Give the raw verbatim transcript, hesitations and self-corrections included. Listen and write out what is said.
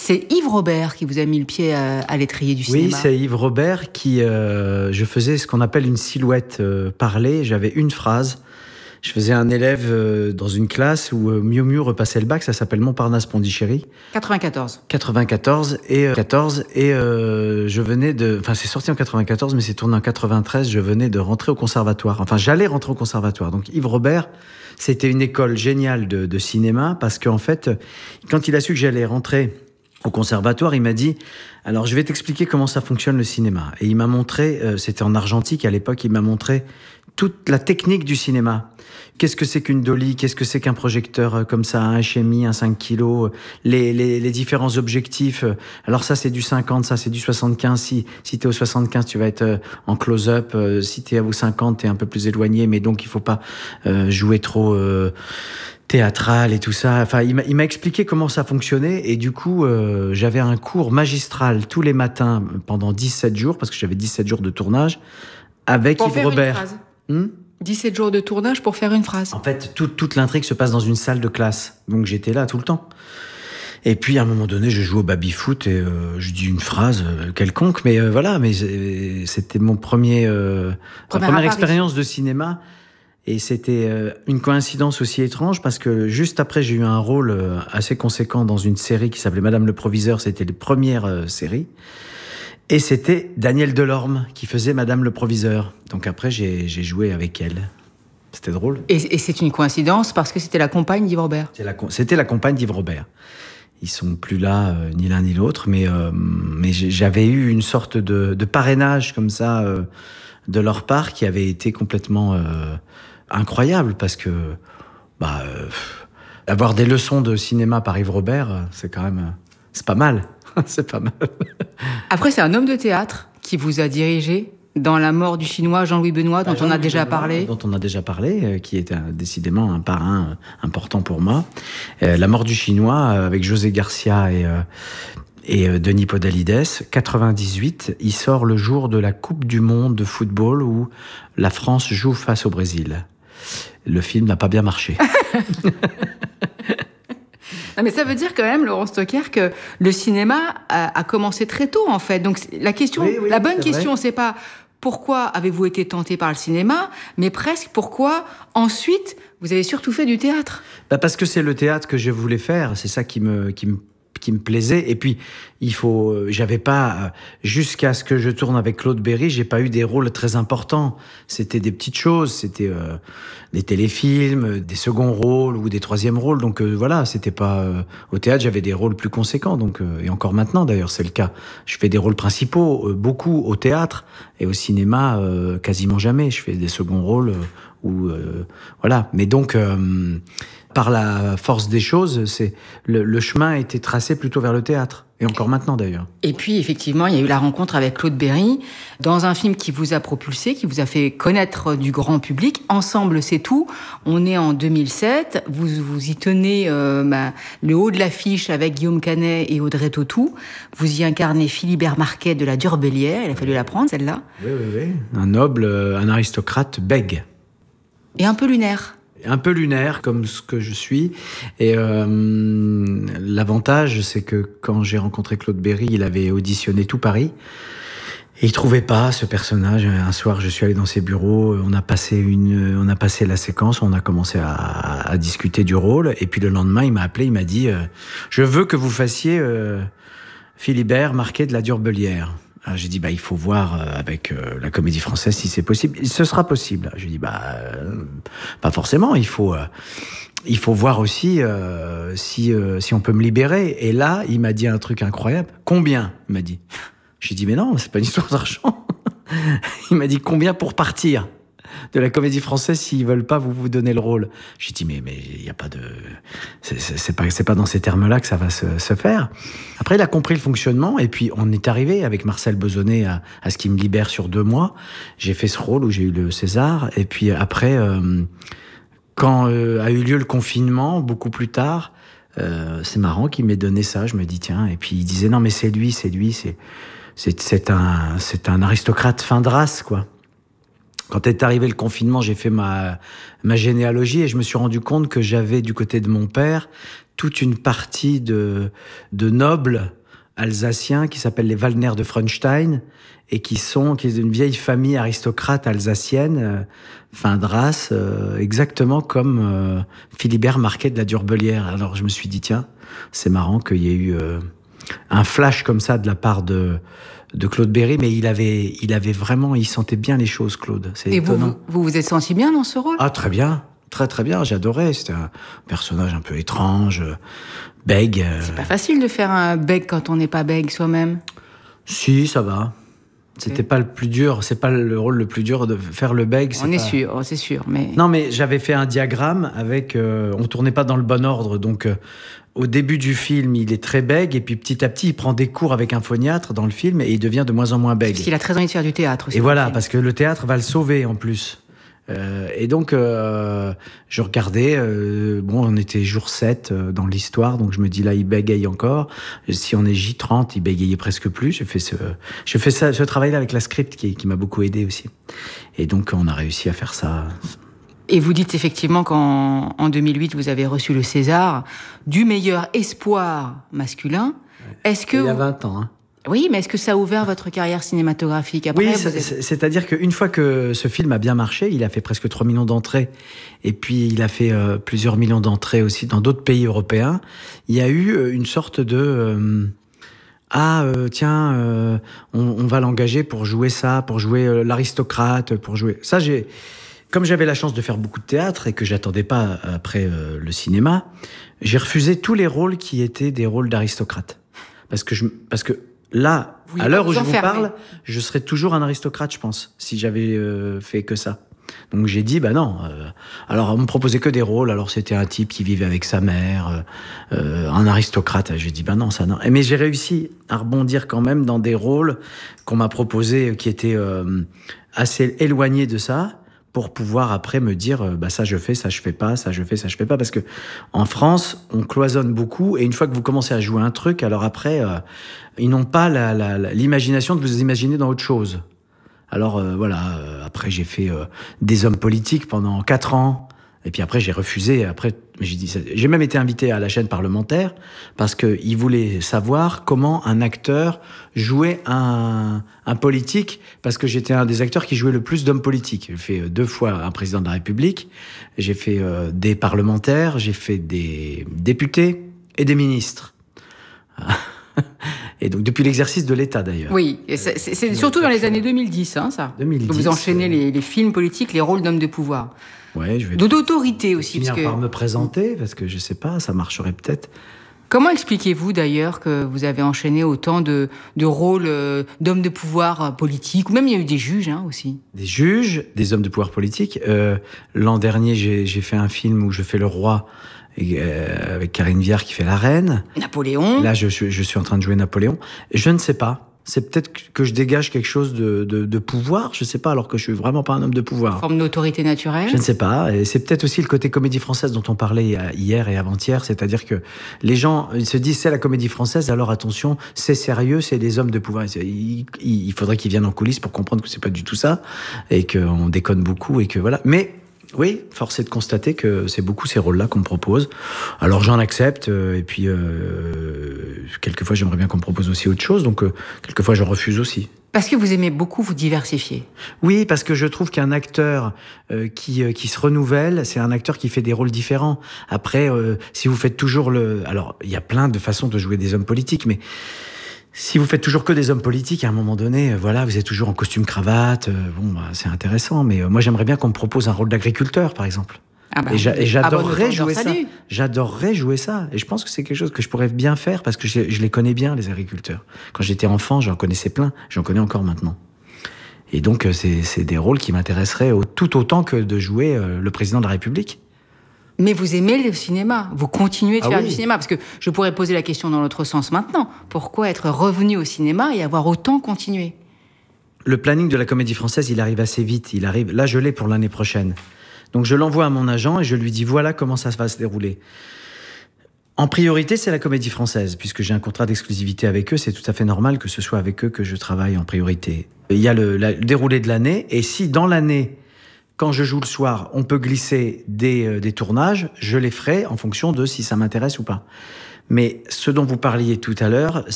C'est Yves Robert qui vous a mis le pied à, à l'étrier du oui, cinéma. Oui, c'est Yves Robert qui... Euh, je faisais ce qu'on appelle une silhouette euh, parlée. J'avais une phrase. Je faisais un élève euh, dans une classe où euh, Miu Miu repassait le bac. Ça s'appelle Montparnasse-Pondichéry. quatre-vingt-quatorze. quatre-vingt-quatorze. Et, euh, quatorze, et euh, je venais de... Enfin, c'est sorti en quatre-vingt-quatorze, mais c'est tourné en quatre-vingt-treize. Je venais de rentrer au conservatoire. Enfin, j'allais rentrer au conservatoire. Donc, Yves Robert... C'était une école géniale de, de cinéma parce qu'en fait, quand il a su que j'allais rentrer au conservatoire, il m'a dit « Alors, je vais t'expliquer comment ça fonctionne le cinéma. » Et il m'a montré, euh, c'était en argentique à l'époque, il m'a montré toute la technique du cinéma. Qu'est-ce que c'est qu'une dolly? Qu'est-ce que c'est qu'un projecteur comme ça, un H M I, un cinq kilos? Les, les, les différents objectifs. Alors ça, c'est du cinquante, ça, c'est du soixante-quinze. Si, si t'es au soixante-quinze, tu vas être en close-up. Si t'es au cinquante, t'es un peu plus éloigné, mais donc il faut pas euh, jouer trop euh, théâtral et tout ça. Enfin, il m'a, il m'a expliqué comment ça fonctionnait et du coup, euh, j'avais un cours magistral tous les matins pendant dix-sept jours, parce que j'avais dix-sept jours de tournage, avec Pour Yves faire Robert. Une phrase. Hmm dix-sept jours de tournage pour faire une phrase. En fait, tout, toute l'intrigue se passe dans une salle de classe. Donc j'étais là tout le temps. Et puis à un moment donné, je joue au baby-foot et euh, je dis une phrase euh, quelconque. Mais euh, voilà, mais c'était mon premier, euh, ma première expérience de cinéma. Et c'était euh, une coïncidence aussi étrange parce que juste après, j'ai eu un rôle euh, assez conséquent dans une série qui s'appelait Madame le Proviseur. C'était les premières euh, séries. Et c'était Danielle Delorme qui faisait Madame le Proviseur. Donc après, j'ai, j'ai joué avec elle. C'était drôle. Et, et c'est une coïncidence parce que c'était la compagne d'Yves Robert. C'était la, c'était la compagne d'Yves Robert. Ils sont plus là, euh, ni l'un ni l'autre, mais, euh, mais j'avais eu une sorte de, de parrainage comme ça euh, de leur part qui avait été complètement euh, incroyable parce que bah, euh, avoir des leçons de cinéma par Yves Robert, c'est quand même... C'est pas mal. C'est pas mal. Après, c'est un homme de théâtre qui vous a dirigé dans La mort du Chinois, Jean-Louis Benoît, dont bah, on a déjà Benoît, parlé. Dont on a déjà parlé, euh, qui était euh, décidément un parrain euh, important pour moi. Euh, La mort du Chinois, euh, avec José Garcia et, euh, et euh, Denis Podalides, quatre-vingt-dix-huit, il sort le jour de la Coupe du Monde de football où la France joue face au Brésil. Le film n'a pas bien marché. Non, mais ça veut dire quand même, Laurent Stocker, que le cinéma a, a commencé très tôt, en fait. Donc la question, oui, oui, la bonne c'est question, vrai. C'est pas pourquoi avez-vous été tenté par le cinéma, mais presque pourquoi ensuite vous avez surtout fait du théâtre. Bah parce que c'est le théâtre que je voulais faire, c'est ça qui me qui me qui me plaisait. Et puis, il faut, j'avais pas, jusqu'à ce que je tourne avec Claude Berry, j'ai pas eu des rôles très importants. C'était des petites choses, c'était euh, des téléfilms, des seconds rôles ou des troisièmes rôles. Donc euh, voilà, c'était pas euh, au théâtre, j'avais des rôles plus conséquents. Donc euh, et encore maintenant d'ailleurs, c'est le cas. Je fais des rôles principaux, euh, beaucoup au théâtre et au cinéma, euh, quasiment jamais. Je fais des seconds rôles euh, ou euh, voilà. Mais donc euh, par la force des choses, c'est le, le chemin a été tracé plutôt vers le théâtre. Et encore maintenant, d'ailleurs. Et puis, effectivement, il y a eu la rencontre avec Claude Berry dans un film qui vous a propulsé, qui vous a fait connaître du grand public. Ensemble, c'est tout. On est en deux mille sept. Vous, vous y tenez euh, bah, le haut de l'affiche avec Guillaume Canet et Audrey Tautou. Vous y incarnez Philibert Marquet de la Durbellière. Il a fallu la prendre, celle-là. Oui, oui, oui. Un noble, un aristocrate bègue. Et un peu lunaire. Un peu lunaire, comme ce que je suis. Et euh, l'avantage, c'est que quand j'ai rencontré Claude Berry, il avait auditionné tout Paris. Et il trouvait pas ce personnage. Un soir, je suis allé dans ses bureaux, on a passé une, on a passé la séquence, on a commencé à, à discuter du rôle. Et puis le lendemain, il m'a appelé, il m'a dit euh, « Je veux que vous fassiez euh, Philibert Marquet de la Durbellière ». J'ai dit, bah, il faut voir avec euh, la Comédie Française si c'est possible. Ce sera possible. J'ai dit, bah, euh, pas forcément. Il faut, euh, il faut voir aussi euh, si, euh, si on peut me libérer. Et là, il m'a dit un truc incroyable. Combien? Il m'a dit. J'ai dit, mais non, c'est pas une histoire d'argent. Il m'a dit, combien pour partir de la Comédie Française s'ils veulent pas vous vous donner le rôle. J'ai dit mais mais il y a pas de c'est, c'est, c'est pas c'est pas dans ces termes-là que ça va se, se faire. Après il a compris le fonctionnement et puis on est arrivé avec Marcel Besonnet à, à ce qu'il me libère sur deux mois. J'ai fait ce rôle où j'ai eu le César et puis après euh, quand euh, a eu lieu le confinement beaucoup plus tard, euh, c'est marrant qu'il m'ait donné ça. Je me dis tiens et puis il disait non mais c'est lui c'est lui c'est c'est c'est un c'est un aristocrate fin de race quoi. Quand est arrivé le confinement, j'ai fait ma, ma généalogie et je me suis rendu compte que j'avais du côté de mon père toute une partie de, de nobles alsaciens qui s'appellent les Wallner de Frunstein et qui sont qui est une vieille famille aristocrate alsacienne, euh, fin de race, euh, exactement comme euh, Philibert Marquet de la Durbelière. Alors je me suis dit, tiens, c'est marrant qu'il y ait eu euh, un flash comme ça de la part de de Claude Berry, mais il avait, il avait vraiment, il sentait bien les choses, Claude. C'est Et étonnant. vous, vous vous êtes senti bien dans ce rôle? Ah, très bien. Très, très bien. J'adorais. C'était un personnage un peu étrange, bègue. C'est pas facile de faire un bègue quand on n'est pas bègue soi-même. Si, ça va. C'était pas le plus dur. C'est pas le rôle le plus dur de faire le bègue. On est pas... sûr, c'est sûr. Mais... Non, mais j'avais fait un diagramme avec... Euh, on tournait pas dans le bon ordre, donc... Euh, Au début du film, il est très bègue, et puis petit à petit, il prend des cours avec un phoniatre dans le film, et il devient de moins en moins bègue. Parce qu'il a très envie de faire du théâtre aussi. Et voilà, parce que le théâtre va le sauver en plus. Euh, et donc, euh, je regardais, euh, bon, on était jour sept euh, dans l'histoire, donc je me dis là, il bégaye encore. Si on est J trente, il bégayait presque plus. J'ai fait ce, j'ai fait ça, ce travail-là avec la script qui, qui m'a beaucoup aidé aussi. Et donc, on a réussi à faire ça. Et vous dites effectivement qu'en en deux mille huit, vous avez reçu le César du meilleur espoir masculin. Ouais. Est-ce que il y a vous... vingt ans, hein. Oui, mais est-ce que ça a ouvert votre carrière cinématographique après? Oui, vous êtes... c'est-à-dire qu'une fois que ce film a bien marché, il a fait presque trois millions d'entrées, et puis il a fait euh, plusieurs millions d'entrées aussi dans d'autres pays européens, il y a eu euh, une sorte de... Euh, ah, euh, tiens, euh, on, on va l'engager pour jouer ça, pour jouer euh, l'aristocrate, pour jouer... Ça, j'ai... Comme j'avais la chance de faire beaucoup de théâtre et que j'attendais pas après euh, le cinéma, j'ai refusé tous les rôles qui étaient des rôles d'aristocrate. Parce que, je, parce que là, oui, à l'heure où je enfermer. vous parle, je serais toujours un aristocrate, je pense, si j'avais euh, fait que ça. Donc j'ai dit, bah non. Euh, alors on me proposait que des rôles. Alors c'était un type qui vivait avec sa mère, euh, un aristocrate. J'ai dit, bah non, ça non. Mais j'ai réussi à rebondir quand même dans des rôles qu'on m'a proposés qui étaient euh, assez éloignés de ça, pour pouvoir après me dire, bah ça je fais, ça je fais pas, ça je fais, ça je fais pas. Parce que en France, on cloisonne beaucoup, et une fois que vous commencez à jouer un truc, alors après, euh, ils n'ont pas la, la, la, l'imagination de vous imaginer dans autre chose. Alors euh, voilà, euh, après j'ai fait euh, des hommes politiques pendant quatre ans, et puis après j'ai refusé. Après j'ai dit, ça... j'ai même été invité à la chaîne parlementaire parce que ils voulaient savoir comment un acteur jouait un, un politique, parce que j'étais un des acteurs qui jouait le plus d'hommes politiques. J'ai fait deux fois un président de la République, j'ai fait euh, des parlementaires, j'ai fait des députés et des ministres. Et donc, depuis l'exercice de l'État, d'ailleurs. Oui, et c'est, c'est, c'est surtout dans les années deux mille dix, hein, ça. deux mille dix. Vous enchaînez euh... les, les films politiques, les rôles d'hommes de pouvoir. Ouais, je vais... D'autorité aussi. finir parce que... par me présenter, parce que je sais pas, ça marcherait peut-être. Comment expliquez-vous d'ailleurs que vous avez enchaîné autant de, de rôles euh, d'hommes de pouvoir politiques, ou même il y a eu des juges hein, aussi? Des juges, des hommes de pouvoir politiques. Euh, l'an dernier, j'ai, j'ai fait un film où je fais le roi, et, euh, avec Karine Viard qui fait la reine. Napoléon. Là, je, je, je suis en train de jouer Napoléon. Et je ne sais pas. C'est peut-être que je dégage quelque chose de, de, de pouvoir, je sais pas, alors que je suis vraiment pas un homme de pouvoir. Une forme d'autorité naturelle. Je ne sais pas. Et c'est peut-être aussi le côté comédie française dont on parlait hier et avant-hier, c'est-à-dire que les gens ils se disent c'est la comédie française, alors attention, c'est sérieux, c'est des hommes de pouvoir. Il, il faudrait qu'ils viennent en coulisses pour comprendre que c'est pas du tout ça et qu'on déconne beaucoup et que voilà. Mais oui, force est de constater que c'est beaucoup ces rôles-là qu'on me propose. Alors j'en accepte, euh, et puis euh, quelquefois j'aimerais bien qu'on me propose aussi autre chose, donc euh, quelquefois je refuse aussi. Parce que vous aimez beaucoup vous diversifier. Oui, parce que je trouve qu'un acteur euh, qui euh, qui se renouvelle, c'est un acteur qui fait des rôles différents. Après, euh, si vous faites toujours le... Alors, il y a plein de façons de jouer des hommes politiques, mais... Si vous faites toujours que des hommes politiques, à un moment donné, voilà, vous êtes toujours en costume cravate, euh, bon, bah, c'est intéressant, mais euh, moi j'aimerais bien qu'on me propose un rôle d'agriculteur, par exemple. Ah bah, et, j'a- et j'adorerais ah bon, jouer ça. salut. J'adorerais jouer ça. Et je pense que c'est quelque chose que je pourrais bien faire parce que je, je les connais bien, les agriculteurs. Quand j'étais enfant, j'en connaissais plein. J'en connais encore maintenant. Et donc, euh, c'est, c'est des rôles qui m'intéresseraient au, tout autant que de jouer euh, le président de la République. Mais vous aimez le cinéma, vous continuez de ah faire oui. du cinéma, parce que je pourrais poser la question dans l'autre sens maintenant. Pourquoi être revenu au cinéma et avoir autant continué? Le planning de la Comédie Française, il arrive assez vite. Il arrive. Là, je l'ai pour l'année prochaine. Donc, je l'envoie à mon agent et je lui dis voilà comment ça va se dérouler. En priorité, c'est la Comédie Française, puisque j'ai un contrat d'exclusivité avec eux. C'est tout à fait normal que ce soit avec eux que je travaille en priorité. Il y a le, la, le déroulé de l'année, et si dans l'année quand je joue le soir, on peut glisser des, euh, des tournages, je les ferai en fonction de si ça m'intéresse ou pas. Mais ce dont vous parliez tout à l'heure,